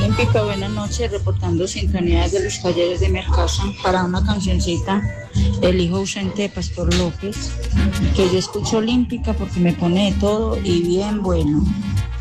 Olímpica, buenas noches, reportando sintonías de los talleres de Mercasa para una cancioncita, El hijo ausente de Pastor López, que yo escucho Olímpica porque me pone de todo y bien bueno.